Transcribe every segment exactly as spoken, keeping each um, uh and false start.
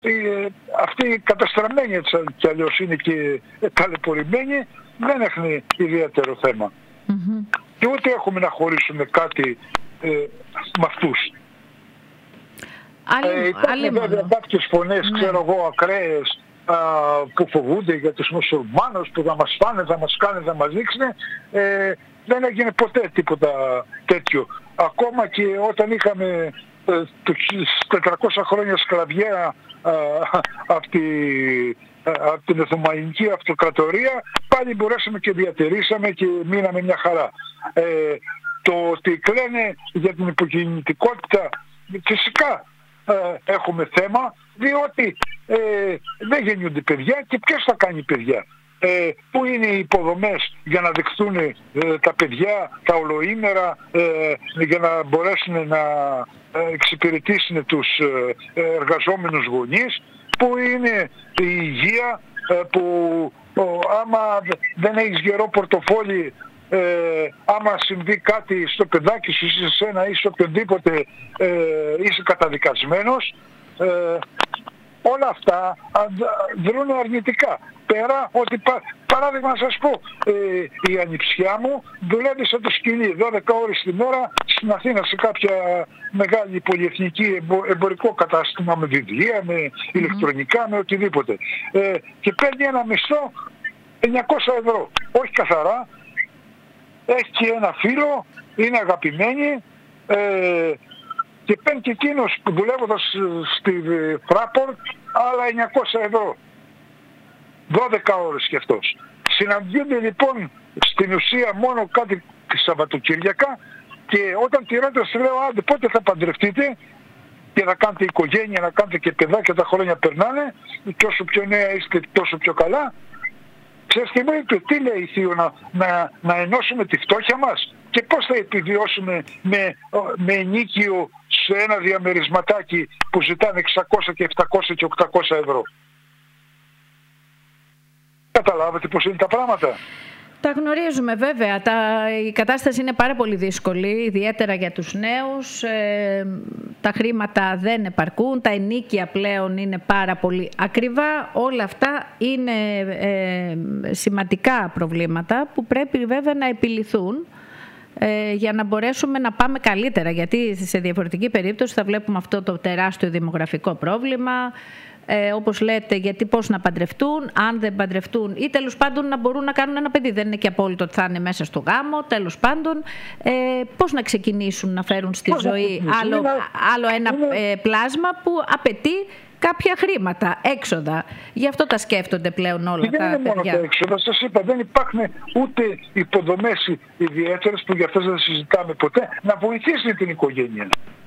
Αυτή η καταστραμμένη έτσι κι αλλιώς είναι και ταλαιπωρημένη, δεν έχει ιδιαίτερο θέμα. Mm-hmm. Και ούτε έχουμε να χωρίσουμε κάτι ε, με αυτούς. Άλλη, ε, υπάρχουν βέβαια κάποιες φωνές, ναι. ξέρω εγώ, ακραίες, α, που φοβούνται για τους μουσουλμάνους που θα μας φάνε, θα μας κάνουν, θα μας δείξουν. Ε, δεν έγινε ποτέ τίποτα τέτοιο. Ακόμα και όταν είχαμε ε, τετρακόσια χρόνια σκλαβιά από τη, την Οθωμανική Αυτοκρατορία, πάλι μπορέσαμε και διατηρήσαμε και μείναμε μια χαρά. Ε, το ότι κλαίνε για την υποκινητικότητα, φυσικά ε, έχουμε θέμα, διότι ε, δεν γεννιούνται παιδιά και ποιος θα κάνει παιδιά. Ε, πού είναι οι υποδομές για να δεχθούν ε, τα παιδιά, τα ολοήμερα, ε, για να μπορέσουν να ε, εξυπηρετήσουν τους ε, εργαζόμενους γονείς, πού είναι η υγεία, ε, που ε, άμα δεν έχεις γερό πορτοφόλι, ε, άμα συμβεί κάτι στο παιδάκι σου ή σε σένα ή σε οποιονδήποτε, ε, είσαι καταδικασμένος. Ε, όλα αυτά δρούν αρνητικά. Πέρα ότι, πα, παράδειγμα να σας πω, ε, η ανιψιά μου δουλεύει σαν το σκυλί δώδεκα ώρες την ώρα στην Αθήνα σε κάποια μεγάλη πολυεθνική εμπο, εμπορικό κατάστημα με βιβλία, με mm-hmm. ηλεκτρονικά, με οτιδήποτε. Ε, και παίρνει ένα μισθό εννιακόσια ευρώ. Όχι καθαρά. Έχει και ένα φίλο, είναι αγαπημένη, ε, και παίρνει και εκείνος που δουλεύοντας στη Fraport άλλα εννιακόσια ευρώ. δώδεκα ώρες και αυτός. Συναντιούνται λοιπόν στην ουσία μόνο κάτι τη Σαββατοκύριακα, και όταν τη ρώτησα σου λέω, άντε πότε θα παντρευτείτε και να κάνετε οικογένεια, να κάνετε και παιδάκια, τα χρόνια περνάνε και όσο πιο νέα είστε τόσο πιο καλά. Ξέρεις τι μου είπε, τι λέει η Θείο, να, να, να ενώσουμε τη φτώχεια μας και πώς θα επιβιώσουμε με, με ενίκιο σε ένα διαμερισματάκι που ζητάνε εξακόσια και επτακόσια και οκτακόσια ευρώ. Καταλάβετε πώς είναι τα πράγματα. Τα γνωρίζουμε βέβαια. Τα, η κατάσταση είναι πάρα πολύ δύσκολη, ιδιαίτερα για τους νέους. Ε, τα χρήματα δεν επαρκούν, τα ενοίκια πλέον είναι πάρα πολύ ακριβά. Όλα αυτά είναι ε, σημαντικά προβλήματα που πρέπει βέβαια να επιληθούν ε, για να μπορέσουμε να πάμε καλύτερα. Γιατί σε διαφορετική περίπτωση θα βλέπουμε αυτό το τεράστιο δημογραφικό πρόβλημα. Ε, όπως λέτε, γιατί πώς να παντρευτούν, αν δεν παντρευτούν ή τέλος πάντων να μπορούν να κάνουν ένα παιδί. Δεν είναι και απόλυτο ότι θα είναι μέσα στο γάμο, τέλος πάντων. Ε, πώς να ξεκινήσουν να φέρουν στη πώς ζωή άλλο, άλλο ένα ε, πλάσμα που απαιτεί κάποια χρήματα, έξοδα. Γι' αυτό τα σκέφτονται πλέον όλα και τα δεν είναι παιδιά. Μόνο τα έξοδα, σας είπα, δεν υπάρχουν ούτε υποδομές ιδιαίτερες που για αυτές δεν συζητάμε ποτέ, να βοηθήσουν την οικογένεια.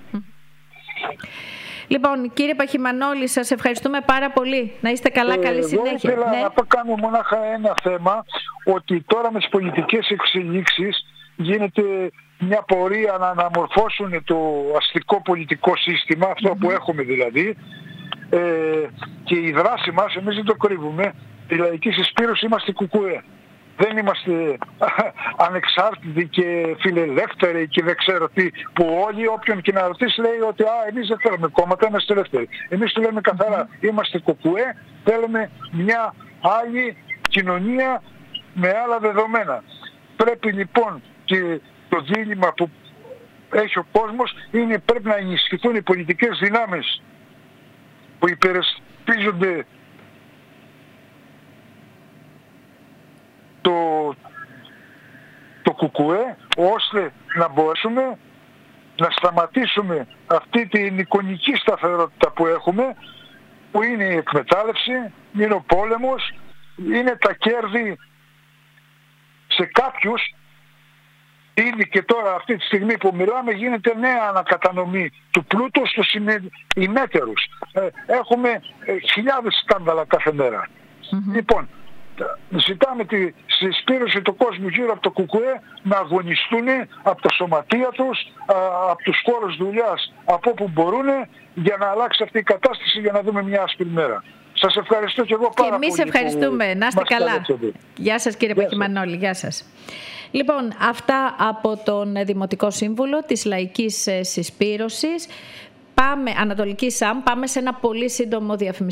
Λοιπόν, κύριε Παχυμανόλη, σας ευχαριστούμε πάρα πολύ. Να είστε καλά, καλή συνέχεια. Εγώ ήθελα ναι. να κάνω μονάχα ένα θέμα, ότι τώρα με τις πολιτικές εξελίξεις γίνεται μια πορεία να αναμορφώσουν το αστικό πολιτικό σύστημα, αυτό mm-hmm. που έχουμε δηλαδή, ε, και η δράση μας, εμείς δεν το κρύβουμε, η λαϊκή συσπήρωση είμαστε κουκουέ. Δεν είμαστε ανεξάρτητοι και φιλελεύθεροι και δεν ξέρω τι, που όλοι όποιον και να ρωτήσει λέει ότι α, εμείς δεν θέλουμε κόμματα, είμαστε ελεύθεροι. Εμείς του λέμε καθαρά, είμαστε κουκουέ, θέλουμε μια άλλη κοινωνία με άλλα δεδομένα. Πρέπει λοιπόν, και το δίλημμα που έχει ο κόσμος είναι, πρέπει να ενισχυθούν οι πολιτικές δυνάμεις που υπερασπίζονται το, το κουκουέ, ώστε να μπορέσουμε να σταματήσουμε αυτή την εικονική σταθερότητα που έχουμε, που είναι η εκμετάλλευση, είναι ο πόλεμος, είναι τα κέρδη σε κάποιους. Ήδη και τώρα αυτή τη στιγμή που μιλάμε γίνεται νέα ανακατανομή του πλούτου στους ημέτερους. Ε, έχουμε ε, χιλιάδες σκάνδαλα κάθε μέρα. Mm-hmm. Λοιπόν, ζητάμε τη συσπήρωση του κόσμου γύρω από το κουκουέ να αγωνιστούν από τα σωματεία τους, από τους χώρους δουλειάς, από όπου μπορούν, για να αλλάξει αυτή η κατάσταση, για να δούμε μια άσπρη μέρα. Σας ευχαριστώ και εγώ πάρα πολύ. Και εμείς ευχαριστούμε. Να είστε καλά. Γεια σας κύριε Παχυμανόλη. Γεια σας. Λοιπόν, αυτά από τον Δημοτικό Σύμβουλο της Λαϊκής Συσπήρωσης. πάμε, Ανατολική ΣΑΜ, πάμε σε ένα πολύ σύντομο διαφημιστικό